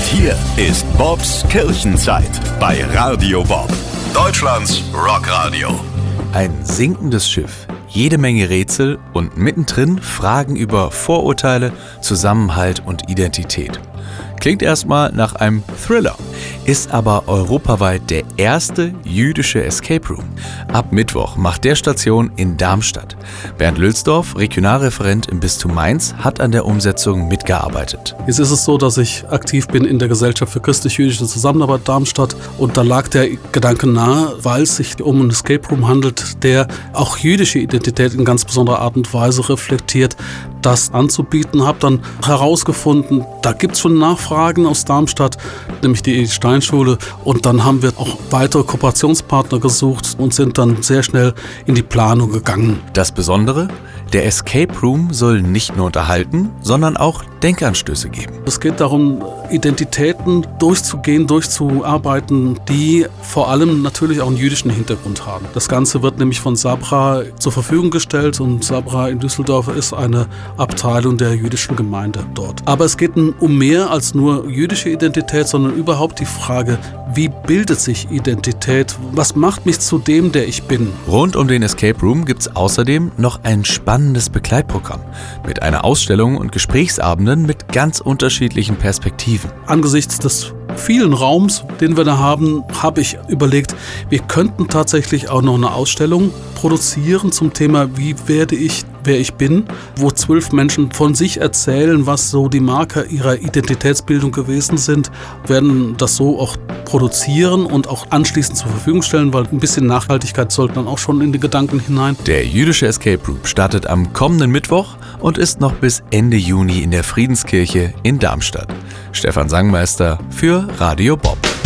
hier ist Bobs Kirchenzeit bei Radio Bob, Deutschlands Rockradio. Ein sinkendes Schiff, jede Menge Rätsel und mittendrin Fragen über Vorurteile, Zusammenhalt und Identität. Klingt erstmal nach einem Thriller, ist aber europaweit der erste jüdische Escape Room. Ab Mittwoch macht der Station in Darmstadt. Bernd Lülsdorf, Regionalreferent im Bistum Mainz, hat an der Umsetzung mitgearbeitet. Jetzt ist es so, dass ich aktiv bin in der Gesellschaft für christlich-jüdische Zusammenarbeit Darmstadt und da lag der Gedanke nahe, weil es sich um einen Escape Room handelt, der auch jüdische Identität in ganz besonderer Art und Weise reflektiert, das anzubieten. Habe dann herausgefunden, da gibt es schon Nachfragen aus Darmstadt, nämlich die Edith Stein Schule, und dann haben wir auch weitere Kooperationspartner gesucht und sind dann sehr schnell in die Planung gegangen. Das Besondere? Der Escape Room soll nicht nur unterhalten, sondern auch Denkanstöße geben. Es geht darum, Identitäten durchzugehen, durchzuarbeiten, die vor allem natürlich auch einen jüdischen Hintergrund haben. Das Ganze wird nämlich von Sabra zur Verfügung gestellt und Sabra in Düsseldorf ist eine Abteilung der jüdischen Gemeinde dort. Aber es geht um mehr als nur jüdische Identität, sondern überhaupt die Frage, wie bildet sich Identität? Was macht mich zu dem, der ich bin? Rund um den Escape Room gibt es außerdem noch ein spannendes Begleitprogramm mit einer Ausstellung und Gesprächsabenden mit ganz unterschiedlichen Perspektiven. Angesichts des vielen Raums, den wir da haben, habe ich überlegt, wir könnten tatsächlich auch noch eine Ausstellung produzieren zum Thema, wie werde ich, wer ich bin, wo 12 Menschen von sich erzählen, was so die Marker ihrer Identitätsbildung gewesen sind, werden das so auch produzieren und auch anschließend zur Verfügung stellen, weil ein bisschen Nachhaltigkeit sollte dann auch schon in die Gedanken hinein. Der jüdische Escape Room startet am kommenden Mittwoch und ist noch bis Ende Juni in der Friedenskirche in Darmstadt. Stefan Sangmeister für Radio Bob.